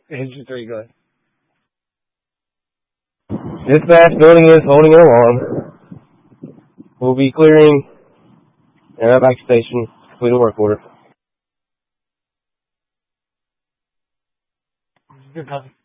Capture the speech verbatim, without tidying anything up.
Engine three, go ahead. Dispatch building is holding an alarm. We'll be clearing an evac station, complete a work order. Good copy.